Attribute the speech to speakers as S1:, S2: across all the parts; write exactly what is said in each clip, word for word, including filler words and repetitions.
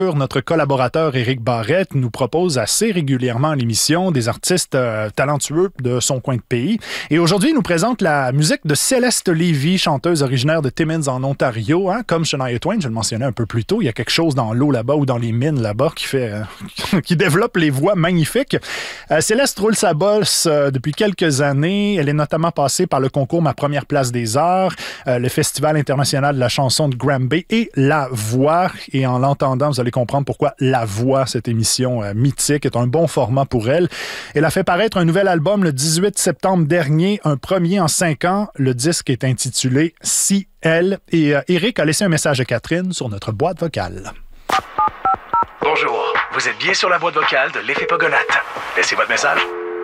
S1: Notre collaborateur Éric Barrette nous propose assez régulièrement à l'émission des artistes euh, talentueux de son coin de pays. Et aujourd'hui, il nous présente la musique de Céleste Lévy, chanteuse originaire de Timmins en Ontario. Hein? Comme Shania Twain, je le mentionnais un peu plus tôt, il y a quelque chose dans l'eau là-bas ou dans les mines là-bas qui fait, euh, qui développe les voix magnifiques. Euh, Céleste roule sa bosse euh, depuis quelques années. Elle est notamment passée par le concours Ma Première Place des Arts, euh, le Festival international de la chanson de Granby et La Voix. Et en l'entendant, vous allez comprendre pourquoi La Voix, cette émission euh, mythique, est un bon format pour elle. Elle a fait paraître un nouvel album le dix-huit septembre dernier, un premier en cinq ans. Le disque est intitulé « Si elle ». Et euh, Éric a laissé un message à Catherine sur notre boîte vocale.
S2: Bonjour, vous êtes bien sur la boîte vocale de l'Effet Pogonate. Laissez votre message.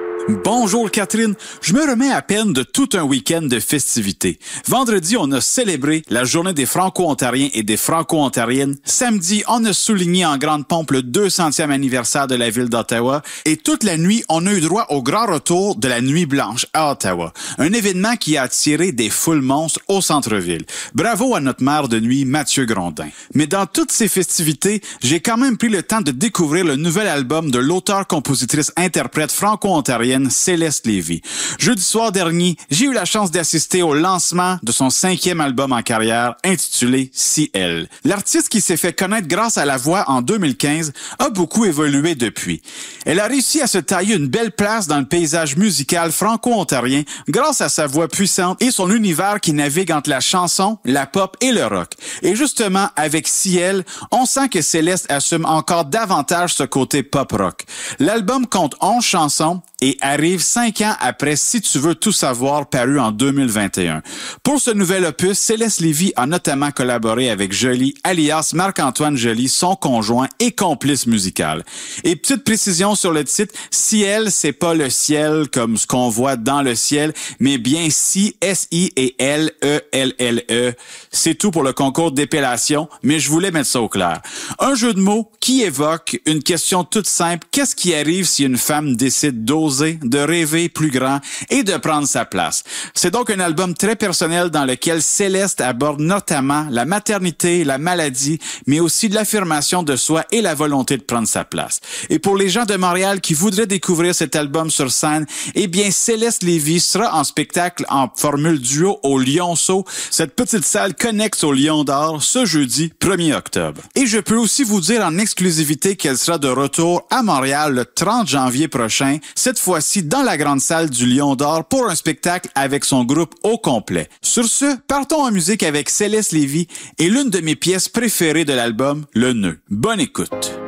S3: Bonjour Catherine, je me remets à peine de tout un week-end de festivités. Vendredi, on a célébré la journée des Franco-Ontariens et des Franco-Ontariennes. Samedi, on a souligné en grande pompe le deux centième anniversaire de la ville d'Ottawa. Et toute la nuit, on a eu droit au grand retour de la Nuit Blanche à Ottawa. Un événement qui a attiré des foules monstres au centre-ville. Bravo à notre maire de nuit, Mathieu Grondin. Mais dans toutes ces festivités, j'ai quand même pris le temps de découvrir le nouvel album de l'auteur-compositrice-interprète franco-ontarienne Céleste Lévy. Jeudi soir dernier, j'ai eu la chance d'assister au lancement de son cinquième album en carrière, intitulé « Si elle ». L'artiste qui s'est fait connaître grâce à La Voix en deux mille quinze a beaucoup évolué depuis. Elle a réussi à se tailler une belle place dans le paysage musical franco-ontarien grâce à sa voix puissante et son univers qui navigue entre la chanson, la pop et le rock. Et justement, avec « Si elle », on sent que Céleste assume encore davantage ce côté pop-rock. L'album compte onze chansons et arrive cinq ans après Si tu veux tout savoir, paru en deux mille vingt et un. Pour ce nouvel opus, Céleste Lévy a notamment collaboré avec Joly, alias Marc-Antoine Joly, son conjoint et complice musical. Et petite précision sur le titre, Si elle, c'est pas le ciel comme ce qu'on voit dans le ciel, mais bien Si, S I et L E L L E. C'est tout pour le concours d'épellation, mais je voulais mettre ça au clair. Un jeu de mots qui évoque une question toute simple. Qu'est-ce qui arrive si une femme décide d'oser, de rêver plus grand et de prendre sa place? C'est donc un album très personnel dans lequel Céleste aborde notamment la maternité, la maladie, mais aussi de l'affirmation de soi et la volonté de prendre sa place. Et pour les gens de Montréal qui voudraient découvrir cet album sur scène, eh bien, Céleste Lévy sera en spectacle en formule duo au Lionceau, cette petite salle connexe au Lion d'Or, ce jeudi premier octobre. Et je peux aussi vous dire en exclusivité qu'elle sera de retour à Montréal le trente janvier prochain, cette fois-ci dans la grande salle du Lion d'Or pour un spectacle avec son groupe au complet. Sur ce, partons en musique avec Céleste Lévy et l'une de mes pièces préférées de l'album, Le Nœud. Bonne écoute.